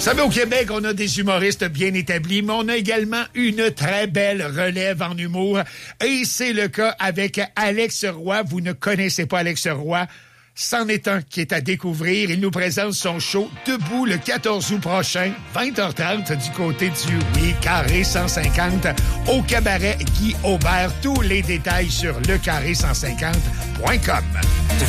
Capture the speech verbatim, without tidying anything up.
savez, au Québec, on a des humoristes bien établis, mais on a également une très belle relève en humour. Et c'est le cas avec Alex Roy. Vous ne connaissez pas Alex Roy. C'en est un qui est à découvrir. Il nous présente son show Debout le quatorze août prochain, vingt heures trente du côté du, oui, Carré cent cinquante, au cabaret Guy Aubert. Tous les détails sur le carré cent cinquante point com.